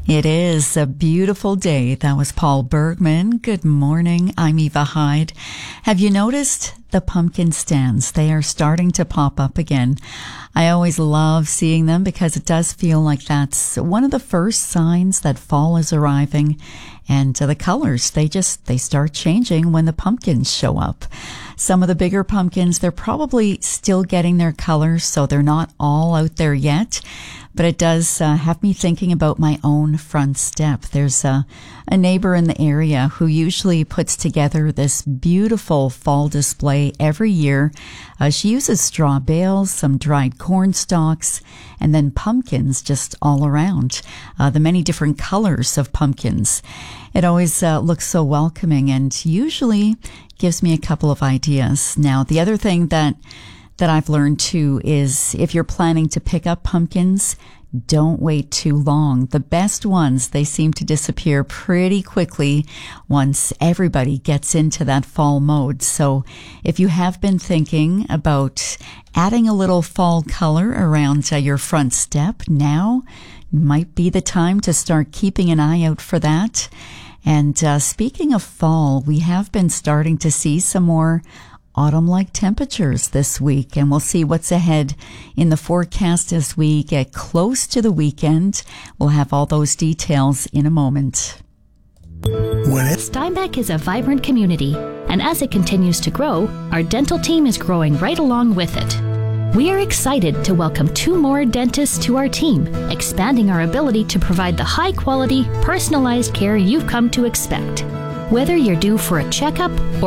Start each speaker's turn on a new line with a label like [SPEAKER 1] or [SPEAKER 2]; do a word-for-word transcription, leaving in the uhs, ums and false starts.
[SPEAKER 1] It is a beautiful day. That was Paul Bergman. Good morning. I'm Eva Hyde. Have you noticed the pumpkin stands? They are starting to pop up again. I always love seeing them because it does feel like that's one of the first signs that fall is arriving. And uh, the colors, they just, they start changing when the pumpkins show up. Some of the bigger pumpkins, they're probably still getting their colors, so they're not all out there yet. But it does uh, have me thinking about my own front step. There's a, a neighbor in the area who usually puts together this beautiful fall display every year. Uh, she uses straw bales, some dried corn stalks, and then pumpkins just all around. Uh, the many different colors of pumpkins. It always uh, looks so welcoming and usually gives me a couple of ideas. Now, the other thing that that I've learned too is if you're planning to pick up pumpkins, don't wait too long. The best ones, they seem to disappear pretty quickly once everybody gets into that fall mode. So if you have been thinking about adding a little fall color around uh, your front step, now might be the time to start keeping an eye out for that. And uh, speaking of fall, we have been starting to see some more autumn-like temperatures this week, and we'll see what's ahead in the forecast as we get close to the weekend. We'll have all those details in a moment.
[SPEAKER 2] Steinbach is a vibrant community, and as it continues to grow, our dental team is growing right along with it. We are excited to welcome two more dentists to our team, expanding our ability to provide the high-quality, personalized care you've come to expect. Whether you're due for a checkup or